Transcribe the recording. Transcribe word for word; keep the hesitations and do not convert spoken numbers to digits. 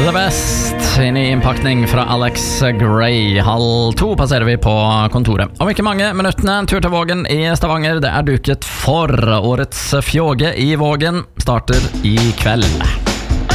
The Best, inn i innpakning fra Alex Gray. Halv to passerer vi på kontoret. Om ikke mange minuttene, en tur til Vågen i Stavanger. Det er duket for årets fjåge i Vågen. Starter i kveld.